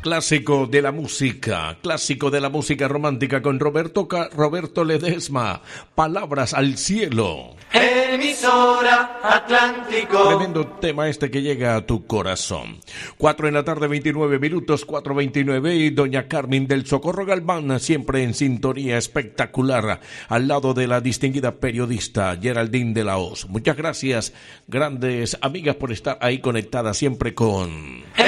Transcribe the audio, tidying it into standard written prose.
Clásico de la música romántica con Roberto Ledesma. Palabras al cielo. Emisora Atlántico. Tremendo tema este que llega a tu corazón. 4 de la tarde, 29 minutos, 4:29, y doña Carmen del Socorro Galván, siempre en sintonía espectacular, al lado de la distinguida periodista Geraldine de la Hoz. Muchas gracias, grandes amigas, por estar ahí conectadas siempre con...